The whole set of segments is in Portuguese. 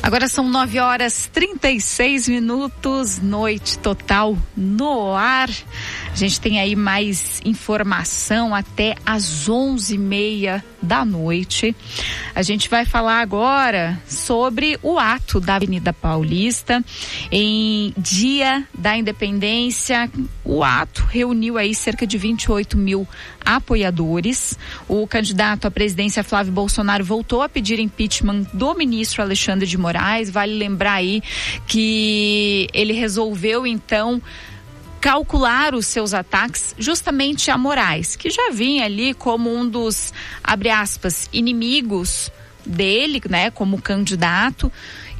Agora são 9h36, noite total no ar. A gente tem aí mais informação até às 11h30 da noite. A gente vai falar agora sobre o ato da Avenida Paulista em Dia da Independência. O ato reuniu aí cerca de 28 mil apoiadores. O candidato à presidência Flávio Bolsonaro voltou a pedir impeachment do ministro Alexandre de Moraes. Vale lembrar aí que ele resolveu então calcular os seus ataques justamente a Moraes, que já vinha ali como um dos, abre aspas, inimigos dele, né, como candidato,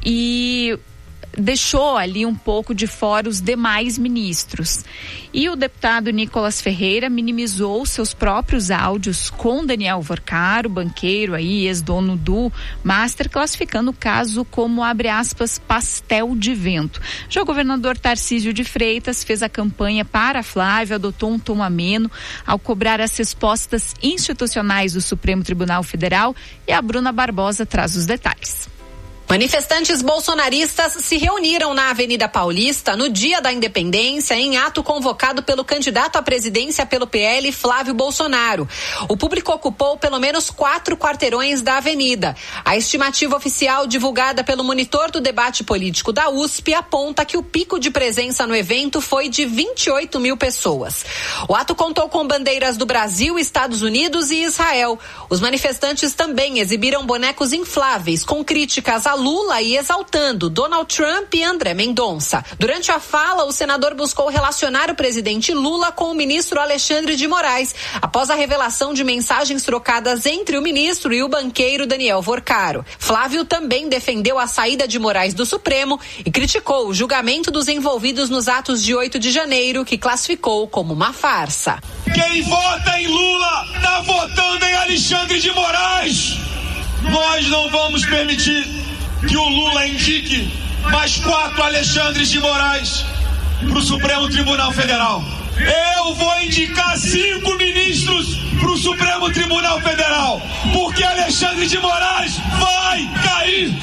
e deixou ali um pouco de fora os demais ministros. E o deputado Nicolas Ferreira minimizou seus próprios áudios com Daniel Vorcaro, banqueiro aí, ex-dono do Master, classificando o caso como, abre aspas, pastel de vento. Já o governador Tarcísio de Freitas fez a campanha para Flávio, adotou um tom ameno ao cobrar as respostas institucionais do Supremo Tribunal Federal, e a Bruna Barbosa traz os detalhes. Manifestantes bolsonaristas se reuniram na Avenida Paulista no Dia da Independência em ato convocado pelo candidato à presidência pelo PL, Flávio Bolsonaro. O público ocupou pelo menos 4 quarteirões da avenida. A estimativa oficial divulgada pelo monitor do debate político da USP aponta que o pico de presença no evento foi de 28 mil pessoas. O ato contou com bandeiras do Brasil, Estados Unidos e Israel. Os manifestantes também exibiram bonecos infláveis com críticas a Lula e exaltando Donald Trump e André Mendonça. Durante a fala, o senador buscou relacionar o presidente Lula com o ministro Alexandre de Moraes, após a revelação de mensagens trocadas entre o ministro e o banqueiro Daniel Vorcaro. Flávio também defendeu a saída de Moraes do Supremo e criticou o julgamento dos envolvidos nos atos de 8 de janeiro, que classificou como uma farsa. Quem vota em Lula está votando em Alexandre de Moraes. Nós não vamos permitir que o Lula indique mais 4 Alexandres de Moraes para o Supremo Tribunal Federal. Eu vou indicar 5 ministros para o Supremo Tribunal Federal, porque Alexandre de Moraes vai cair.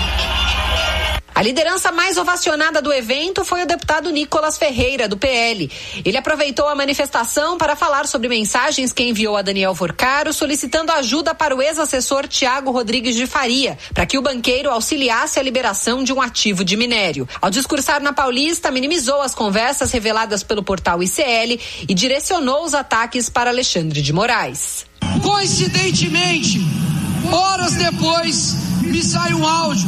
A liderança mais ovacionada do evento foi o deputado Nicolas Ferreira, do PL. Ele aproveitou a manifestação para falar sobre mensagens que enviou a Daniel Vorcaro, solicitando ajuda para o ex-assessor Tiago Rodrigues de Faria, para que o banqueiro auxiliasse a liberação de um ativo de minério. Ao discursar na Paulista, minimizou as conversas reveladas pelo portal ICL e direcionou os ataques para Alexandre de Moraes. Coincidentemente, horas depois, me sai um áudio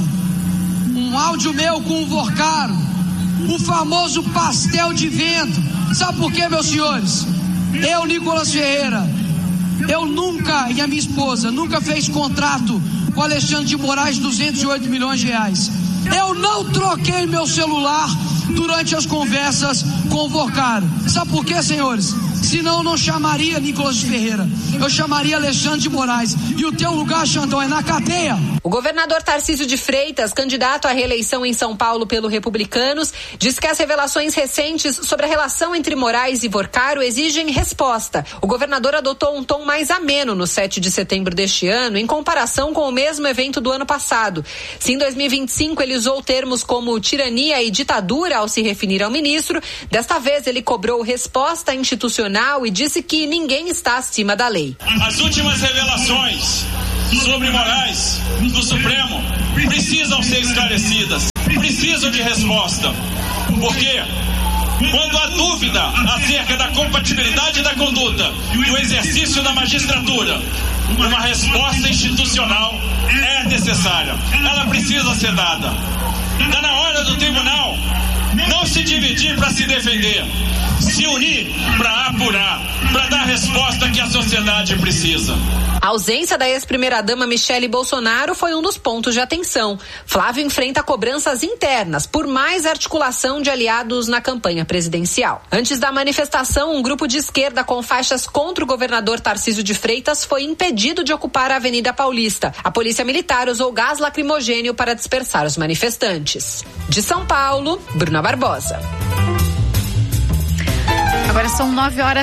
meu com o Vorcaro, o famoso pastel de vento. Sabe por quê, meus senhores? Eu, Nicolas Ferreira, eu nunca, e a minha esposa, nunca fez contrato com Alexandre de Moraes, 208 milhões de reais. Eu não troquei meu celular durante as conversas com o Vorcaro. Sabe por quê, senhores? Senão eu não chamaria Nicolas Ferreira, eu chamaria Alexandre de Moraes. E o teu lugar, Xandão, é na cadeia. O governador Tarcísio de Freitas, candidato à reeleição em São Paulo pelo Republicanos, disse que as revelações recentes sobre a relação entre Moraes e Vorcaro exigem resposta. O governador adotou um tom mais ameno no 7 de setembro deste ano, em comparação com o mesmo evento do ano passado. Se em 2025 ele usou termos como tirania e ditadura ao se referir ao ministro, desta vez ele cobrou resposta institucional e disse que ninguém está acima da lei. As últimas revelações sobre Moraes do Supremo precisam ser esclarecidas, precisam de resposta, porque quando há dúvida acerca da compatibilidade da conduta e o exercício da magistratura, uma resposta institucional é necessária, ela precisa ser dada. Está na hora do tribunal não se dividir para se defender, se unir para apurar, para dar a resposta que a sociedade precisa. A ausência da ex-primeira-dama Michele Bolsonaro foi um dos pontos de atenção. Flávio enfrenta cobranças internas por mais articulação de aliados na campanha presidencial. Antes da manifestação, um grupo de esquerda com faixas contra o governador Tarcísio de Freitas foi impedido de ocupar a Avenida Paulista. A polícia militar usou gás lacrimogênio para dispersar os manifestantes. De São Paulo, Bruna Barbosa. Agora são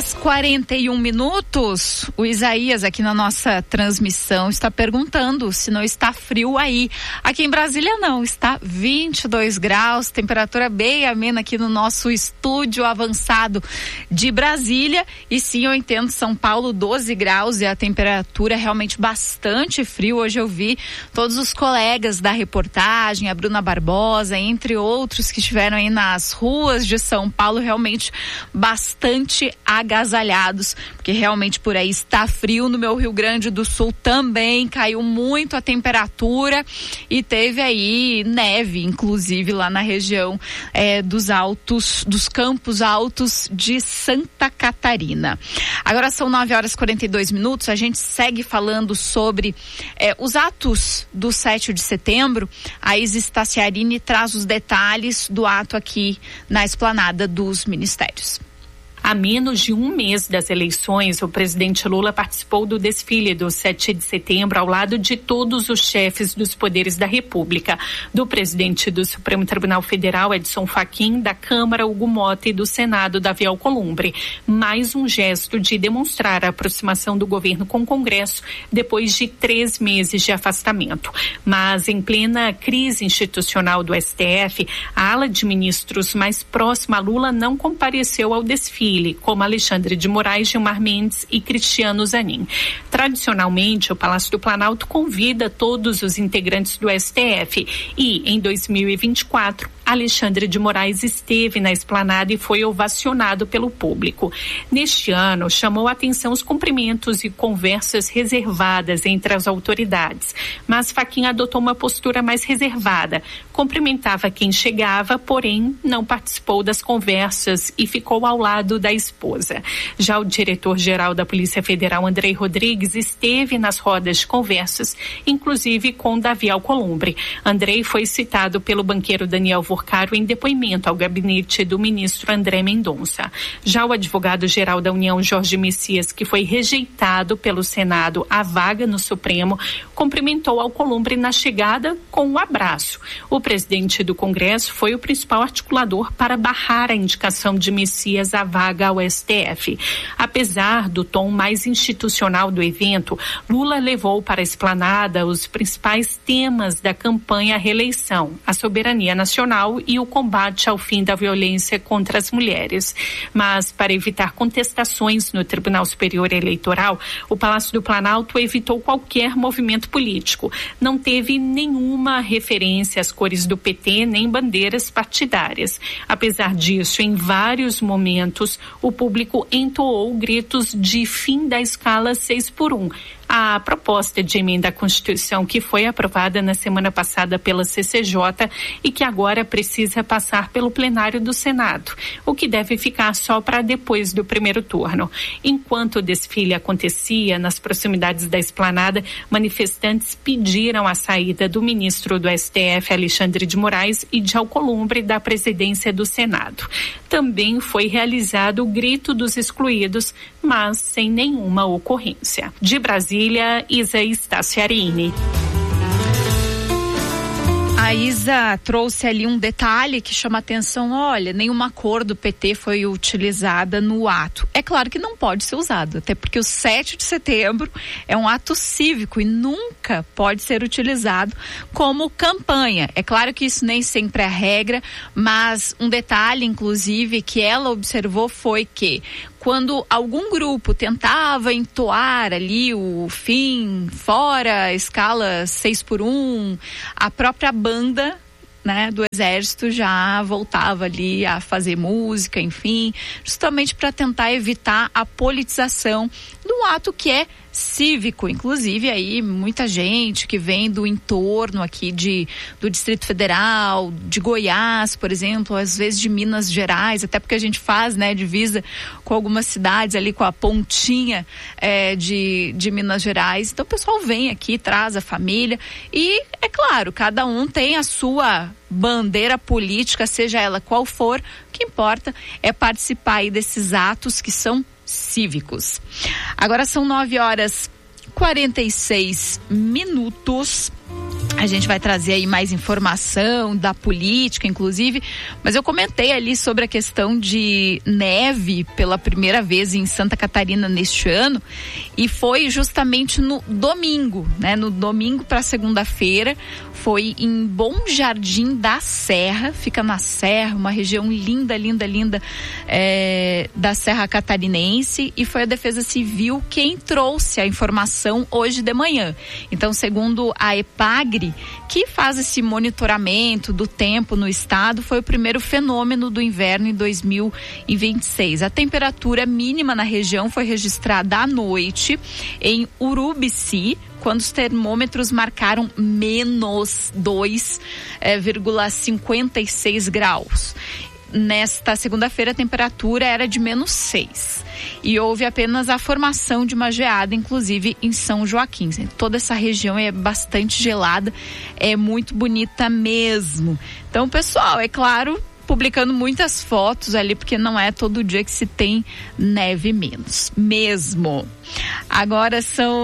9h41. O Isaías aqui na nossa transmissão está perguntando se não está frio aí. Aqui em Brasília não, está 22 graus, temperatura bem amena aqui no nosso estúdio avançado de Brasília. E sim, eu entendo, São Paulo 12 graus e a temperatura é realmente bastante frio. Hoje eu vi todos os colegas da reportagem, a Bruna Barbosa, entre outros que estiveram aí nas ruas de São Paulo, realmente bastante agasalhados, porque realmente por aí está frio. No meu Rio Grande do Sul também caiu muito a temperatura e teve aí neve, inclusive lá na região dos Campos Altos de Santa Catarina. Agora são 9h42. A gente segue falando sobre os atos do 7 de setembro. A Isis Tassiarini traz os detalhes do ato aqui na esplanada dos ministérios. Há menos de um mês das eleições, o presidente Lula participou do desfile do 7 de setembro ao lado de todos os chefes dos poderes da República, do presidente do Supremo Tribunal Federal, Edson Fachin, da Câmara, Hugo Motta, e do Senado, Davi Alcolumbre. Mais um gesto de demonstrar a aproximação do governo com o Congresso depois de 3 meses de afastamento. Mas, em plena crise institucional do STF, a ala de ministros mais próxima a Lula não compareceu ao desfile, como Alexandre de Moraes, Gilmar Mendes e Cristiano Zanin. Tradicionalmente, o Palácio do Planalto convida todos os integrantes do STF e, em 2024, Alexandre de Moraes esteve na esplanada e foi ovacionado pelo público. Neste ano, chamou a atenção os cumprimentos e conversas reservadas entre as autoridades, mas Fachin adotou uma postura mais reservada. Cumprimentava quem chegava, porém não participou das conversas e ficou ao lado da esposa. Já o diretor-geral da Polícia Federal, Andrei Rodrigues, esteve nas rodas de conversas, inclusive com Davi Alcolumbre. Andrei foi citado pelo banqueiro Daniel Vorcaro em depoimento ao gabinete do ministro André Mendonça. Já o advogado-geral da União, Jorge Messias, que foi rejeitado pelo Senado a vaga no Supremo, cumprimentou Alcolumbre na chegada com um abraço. O presidente do Congresso foi o principal articulador para barrar a indicação de Messias à vaga ao STF. Apesar do tom mais institucional do evento, Lula levou para a esplanada os principais temas da campanha à reeleição: a soberania nacional e o combate ao fim da violência contra as mulheres. Mas, para evitar contestações no Tribunal Superior Eleitoral, o Palácio do Planalto evitou qualquer movimento político. Não teve nenhuma referência às cores do PT nem bandeiras partidárias. Apesar disso, em vários momentos, o público entoou gritos de fim da escala 6x1. A proposta de emenda à Constituição que foi aprovada na semana passada pela CCJ e que agora precisa passar pelo plenário do Senado, o que deve ficar só para depois do primeiro turno. Enquanto o desfile acontecia nas proximidades da esplanada, manifestantes pediram a saída do ministro do STF, Alexandre de Moraes, e de Alcolumbre, da presidência do Senado. Também foi realizado o grito dos excluídos, mas sem nenhuma ocorrência. De Brasília, Isis Tassiarini. A Isa trouxe ali um detalhe que chama atenção. Olha, nenhuma cor do PT foi utilizada no ato. É claro que não pode ser usado, até porque o 7 de setembro é um ato cívico e nunca pode ser utilizado como campanha. É claro que isso nem sempre é a regra, mas um detalhe, inclusive, que ela observou foi que quando algum grupo tentava entoar ali o fim, fora a escala 6x1, a própria banda, né, do Exército já voltava ali a fazer música, enfim, justamente para tentar evitar a politização do ato que é cívico. Inclusive aí muita gente que vem do entorno aqui do Distrito Federal, de Goiás, por exemplo, às vezes de Minas Gerais, até porque a gente faz, né, divisa com algumas cidades ali, com a pontinha de Minas Gerais. Então o pessoal vem aqui, traz a família e, é claro, cada um tem a sua bandeira política, seja ela qual for. O que importa é participar aí desses atos que são cívicos. Agora são 9h46. A gente vai trazer aí mais informação da política, inclusive, mas eu comentei ali sobre a questão de neve pela primeira vez em Santa Catarina neste ano, e foi justamente no domingo, né? No domingo para segunda-feira, foi em Bom Jardim da Serra, fica na Serra, uma região linda, linda, linda da Serra Catarinense, e foi a Defesa Civil quem trouxe a informação hoje de manhã. Então, segundo a EPAGRE, que faz esse monitoramento do tempo no estado, foi o primeiro fenômeno do inverno em 2026. A temperatura mínima na região foi registrada à noite em Urubici, quando os termômetros marcaram menos 2,56 graus. Nesta segunda-feira, a temperatura era de menos 6. E houve apenas a formação de uma geada, inclusive em São Joaquim. Toda essa região é bastante gelada, é muito bonita mesmo. Então, pessoal, é claro, publicando muitas fotos ali, porque não é todo dia que se tem neve menos, mesmo. Agora são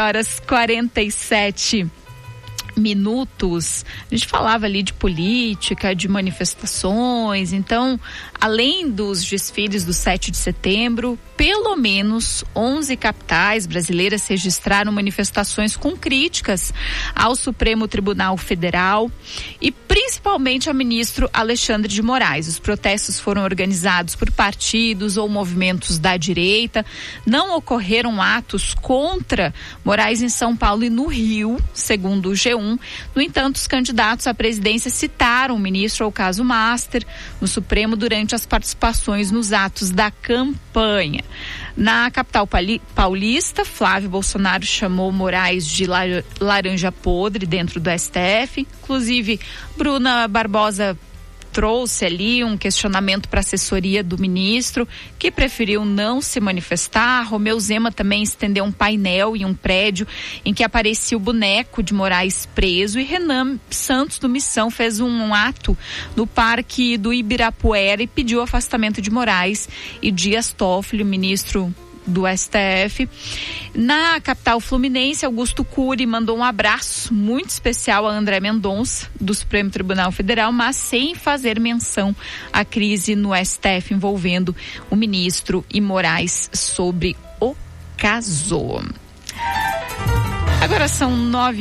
9h47 minutos. A gente falava ali de política, de manifestações. Então, além dos desfiles do 7 de setembro, pelo menos 11 capitais brasileiras registraram manifestações com críticas ao Supremo Tribunal Federal e principalmente ao ministro Alexandre de Moraes. Os protestos foram organizados por partidos ou movimentos da direita. Não ocorreram atos contra Moraes em São Paulo e no Rio, segundo o G1. No entanto, os candidatos à presidência citaram o ministro ao caso Master no Supremo durante as participações nos atos da campanha. Na capital paulista, Flávio Bolsonaro chamou Moraes de laranja podre dentro do STF. Inclusive, Bruna Barbosa trouxe ali um questionamento para a assessoria do ministro, que preferiu não se manifestar. Romeu Zema também estendeu um painel em um prédio em que aparecia o boneco de Moraes preso, e Renan Santos do Missão fez um ato no Parque do Ibirapuera e pediu o afastamento de Moraes e Dias Toffoli, o ministro do STF. Na capital fluminense, Augusto Cury mandou um abraço muito especial a André Mendonça, do Supremo Tribunal Federal, mas sem fazer menção à crise no STF envolvendo o ministro e Moraes sobre o caso. Agora são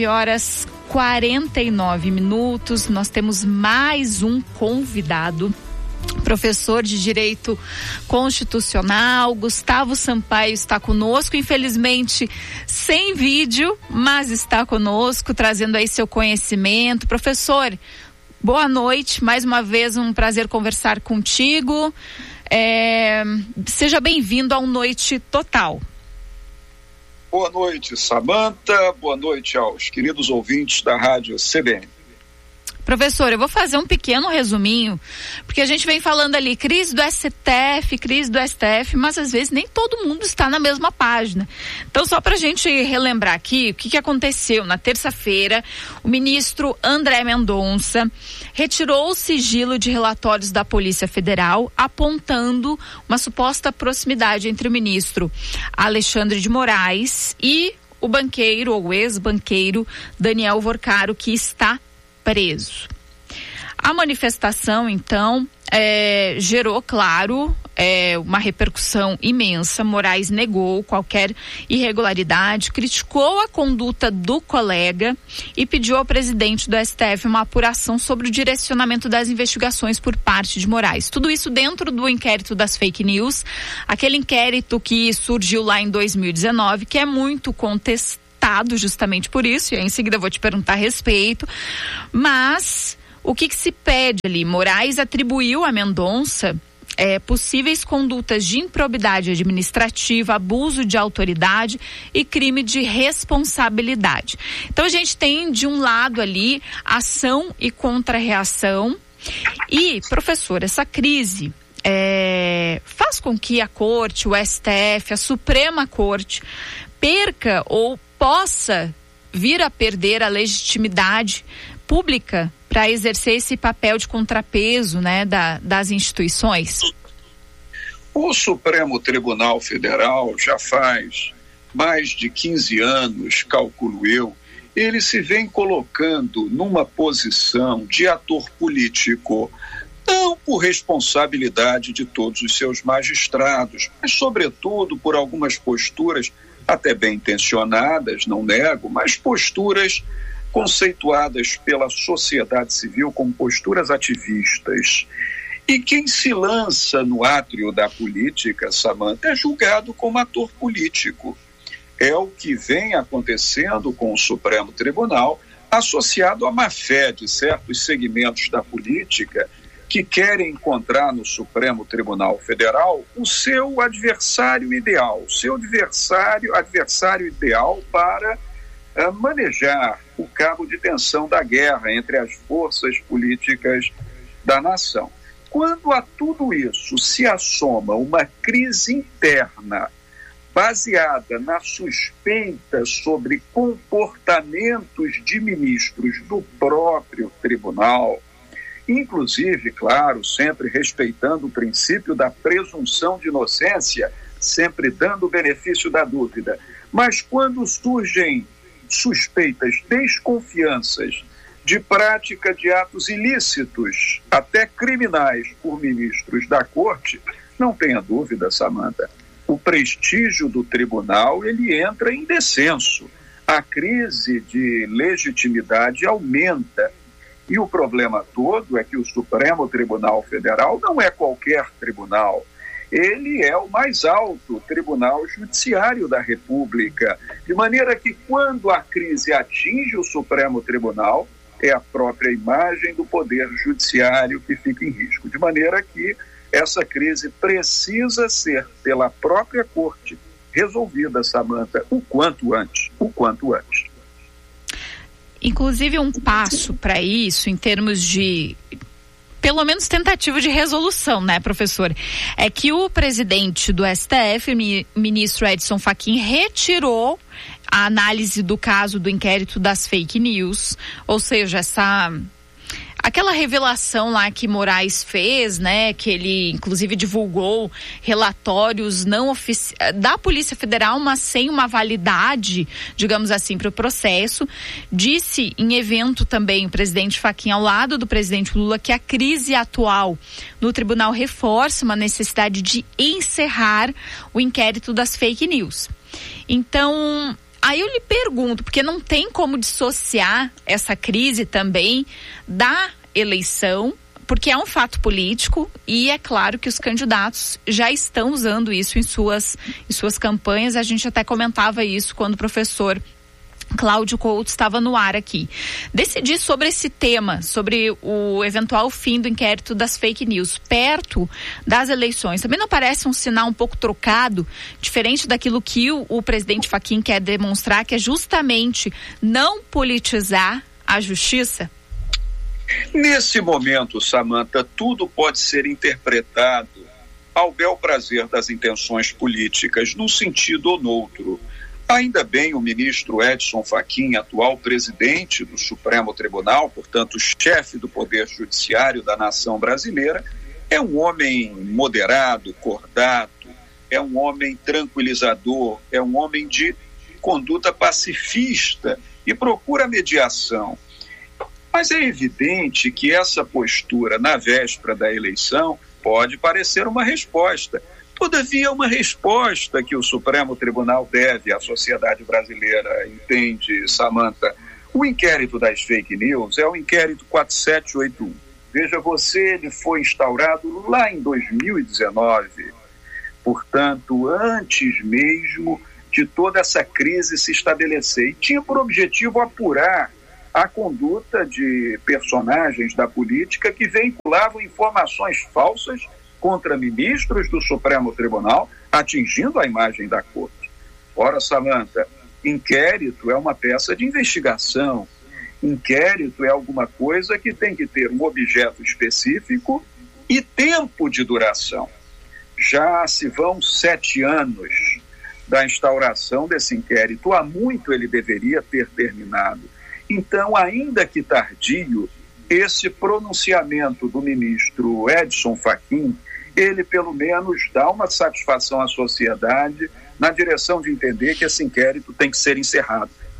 9h49. Nós temos mais um convidado, professor de Direito Constitucional, Gustavo Sampaio, está conosco, infelizmente sem vídeo, mas está conosco, trazendo aí seu conhecimento. Professor, boa noite, mais uma vez um prazer conversar contigo. Seja bem-vindo ao Noite Total. Boa noite, Samanta, boa noite aos queridos ouvintes da Rádio CBN. Professor, eu vou fazer um pequeno resuminho, porque a gente vem falando ali, crise do STF, mas às vezes nem todo mundo está na mesma página. Então, só para a gente relembrar aqui, o que aconteceu na terça-feira, o ministro André Mendonça retirou o sigilo de relatórios da Polícia Federal, apontando uma suposta proximidade entre o ministro Alexandre de Moraes e o banqueiro, ou ex-banqueiro, Daniel Vorcaro, que está preso. A manifestação, então, gerou, claro, uma repercussão imensa. Moraes negou qualquer irregularidade, criticou a conduta do colega e pediu ao presidente do STF uma apuração sobre o direcionamento das investigações por parte de Moraes. Tudo isso dentro do inquérito das fake news, aquele inquérito que surgiu lá em 2019, que é muito contestado justamente por isso, e aí em seguida eu vou te perguntar a respeito, mas o que se pede ali? Moraes atribuiu a Mendonça possíveis condutas de improbidade administrativa, abuso de autoridade e crime de responsabilidade. Então a gente tem de um lado ali ação e contra-reação, e, professor, essa crise faz com que a Corte, o STF, a Suprema Corte perca ou possa vir a perder a legitimidade pública para exercer esse papel de contrapeso, né, das instituições? O Supremo Tribunal Federal já faz mais de 15 anos, calculo eu, ele se vem colocando numa posição de ator político, não por responsabilidade de todos os seus magistrados, mas sobretudo por algumas posturas até bem intencionadas, não nego, mas posturas conceituadas pela sociedade civil como posturas ativistas. E quem se lança no átrio da política, Samantha, é julgado como ator político. É o que vem acontecendo com o Supremo Tribunal, associado à má-fé de certos segmentos da política que querem encontrar no Supremo Tribunal Federal o seu adversário ideal, adversário ideal para manejar o cabo de tensão da guerra entre as forças políticas da nação. Quando a tudo isso se assoma uma crise interna baseada na suspeita sobre comportamentos de ministros do próprio tribunal, inclusive, claro, sempre respeitando o princípio da presunção de inocência, sempre dando o benefício da dúvida, mas quando surgem suspeitas, desconfianças de prática de atos ilícitos, até criminais, por ministros da corte, não tenha dúvida, Samantha, o prestígio do tribunal ele entra em descenso. A crise de legitimidade aumenta. E o problema todo é que o Supremo Tribunal Federal não é qualquer tribunal. Ele é o mais alto tribunal judiciário da República. De maneira que quando a crise atinge o Supremo Tribunal, é a própria imagem do Poder Judiciário que fica em risco. De maneira que essa crise precisa ser, pela própria Corte, resolvida, Samantha, o quanto antes. Inclusive, um passo para isso, em termos de, pelo menos, tentativa de resolução, né, professor? É que o presidente do STF, o ministro Edson Fachin, retirou a análise do caso do inquérito das fake news, ou seja, aquela revelação lá que Moraes fez, né, que ele inclusive divulgou relatórios não da Polícia Federal, mas sem uma validade, digamos assim, para o processo. Disse em evento também o presidente Fachin, ao lado do presidente Lula, que a crise atual no tribunal reforça uma necessidade de encerrar o inquérito das fake news. Então, aí eu lhe pergunto, porque não tem como dissociar essa crise também da eleição, porque é um fato político e é claro que os candidatos já estão usando isso em suas campanhas. A gente até comentava isso quando o professor Cláudio Couto estava no ar aqui. Decidir sobre esse tema, sobre o eventual fim do inquérito das fake news, perto das eleições, também não parece um sinal um pouco trocado, diferente daquilo que o presidente Fachin quer demonstrar, que é justamente não politizar a justiça? Nesse momento, Samantha, tudo pode ser interpretado ao bel prazer das intenções políticas, num sentido ou noutro. Ainda bem o ministro Edson Fachin, atual presidente do Supremo Tribunal, portanto chefe do Poder Judiciário da nação brasileira, é um homem moderado, cordato, é um homem tranquilizador, é um homem de conduta pacifista e procura mediação. Mas é evidente que essa postura na véspera da eleição pode parecer uma resposta. Todavia, uma resposta que o Supremo Tribunal deve à sociedade brasileira, entende, Samantha? O inquérito das fake news é o inquérito 4781. Veja você, ele foi instaurado lá em 2019, portanto, antes mesmo de toda essa crise se estabelecer. E tinha por objetivo apurar a conduta de personagens da política que veiculavam informações falsas contra ministros do Supremo Tribunal, atingindo a imagem da Corte. Ora, Samantha, inquérito é uma peça de investigação. Inquérito é alguma coisa que tem que ter um objeto específico e tempo de duração. Já se vão 7 anos da instauração desse inquérito. Há muito ele deveria ter terminado. Então, ainda que tardio, esse pronunciamento do ministro Edson Fachin, ele pelo menos dá uma satisfação à sociedade na direção de entender que esse inquérito tem que ser encerrado.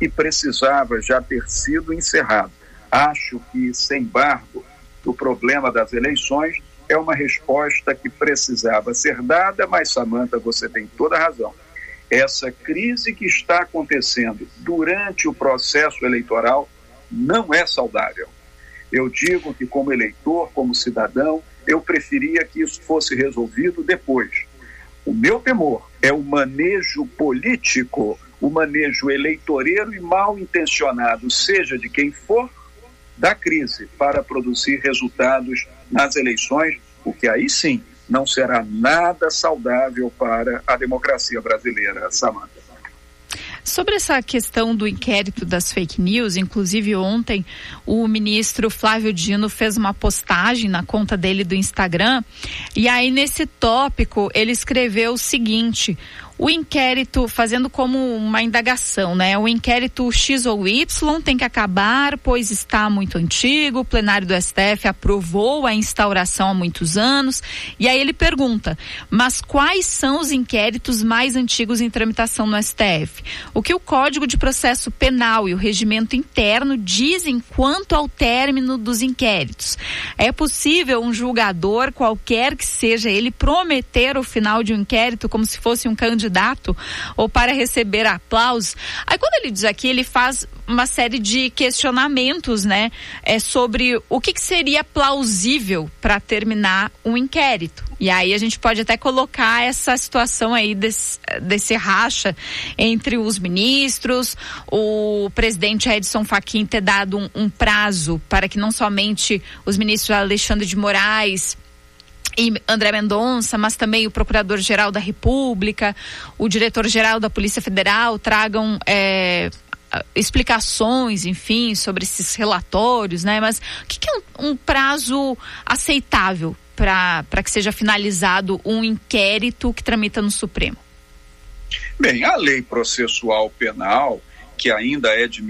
e precisava já ter sido encerrado. Acho que, sem embargo, o problema das eleições é uma resposta que precisava ser dada, mas, Samantha, você tem toda a razão. Essa crise que está acontecendo durante o processo eleitoral não é saudável. Eu digo que, como eleitor, como cidadão, eu preferia que isso fosse resolvido depois. O meu temor é o manejo político, o manejo eleitoreiro e mal intencionado, seja de quem for, da crise para produzir resultados nas eleições, o que aí sim não será nada saudável para a democracia brasileira, Samantha. Sobre essa questão do inquérito das fake news, inclusive ontem o ministro Flávio Dino fez uma postagem na conta dele do Instagram, e aí nesse tópico ele escreveu o seguinte: o inquérito, fazendo como uma indagação, né? O inquérito X ou Y tem que acabar, pois está muito antigo, o plenário do STF aprovou a instauração há muitos anos. E aí ele pergunta, mas quais são os inquéritos mais antigos em tramitação no STF? O que o Código de Processo Penal e o regimento interno dizem quanto ao término dos inquéritos? É possível um julgador, qualquer que seja ele, prometer o final de um inquérito como se fosse um candidato ou para receber aplausos? Aí quando ele diz aqui, ele faz uma série de questionamentos, né? Sobre o que seria plausível para terminar um inquérito. E aí a gente pode até colocar essa situação aí desse racha entre os ministros, o presidente Edson Fachin ter dado um prazo para que não somente os ministros Alexandre de Moraes e André Mendonça, mas também o Procurador-Geral da República, o Diretor-Geral da Polícia Federal tragam explicações, enfim, sobre esses relatórios, né? Mas o que é um prazo aceitável para que seja finalizado um inquérito que tramita no Supremo? Bem, a lei processual penal, que ainda é de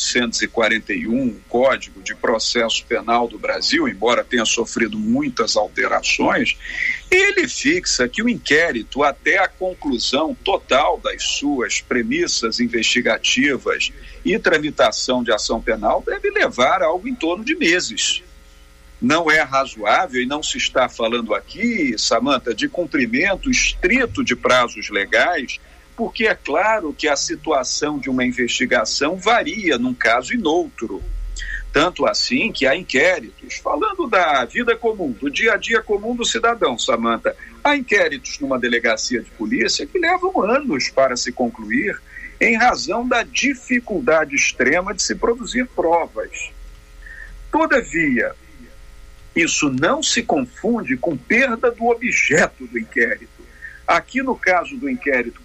1941, o Código de Processo Penal do Brasil, embora tenha sofrido muitas alterações, ele fixa que o inquérito, até a conclusão total das suas premissas investigativas e tramitação de ação penal, deve levar algo em torno de meses. Não é razoável, e não se está falando aqui, Samantha, de cumprimento estrito de prazos legais, porque é claro que a situação de uma investigação varia num caso e noutro. Tanto assim que há inquéritos, falando da vida comum, do dia a dia comum do cidadão, Samantha, há inquéritos numa delegacia de polícia que levam anos para se concluir em razão da dificuldade extrema de se produzir provas. Todavia, isso não se confunde com perda do objeto do inquérito. Aqui no caso do inquérito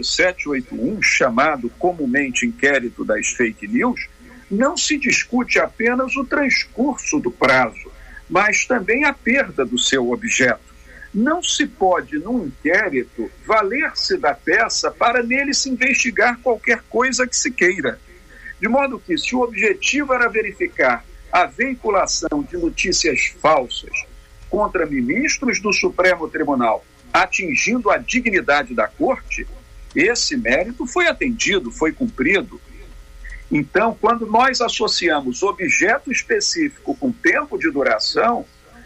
4781, chamado comumente inquérito das fake news, não se discute apenas o transcurso do prazo, mas também a perda do seu objeto. Não se pode, num inquérito, valer-se da peça para nele se investigar qualquer coisa que se queira. De modo que, se o objetivo era verificar a veiculação de notícias falsas contra ministros do Supremo Tribunal, atingindo a dignidade da Corte, esse mérito foi atendido, foi cumprido. Então, quando nós associamos objeto específico com tempo de duração,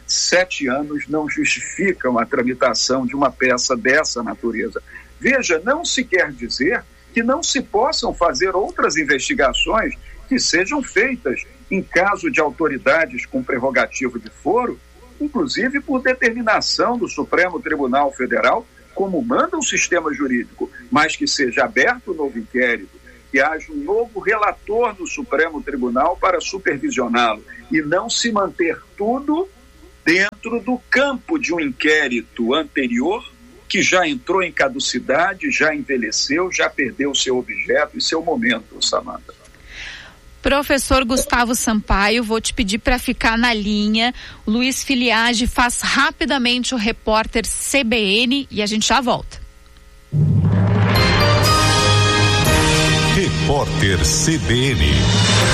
7 anos não justificam a tramitação de uma peça dessa natureza. Veja, não se quer dizer que não se possam fazer outras investigações que sejam feitas em caso de autoridades com prerrogativo de foro, inclusive por determinação do Supremo Tribunal Federal, como manda o sistema jurídico, mas que seja aberto um novo inquérito, que haja um novo relator no Supremo Tribunal para supervisioná-lo, e não se manter tudo dentro do campo de um inquérito anterior, que já entrou em caducidade, já envelheceu, já perdeu seu objeto e seu momento, Samantha. Professor Gustavo Sampaio, vou te pedir para ficar na linha. O Luiz Filiage faz rapidamente o repórter CBN e a gente já volta. Repórter CBN.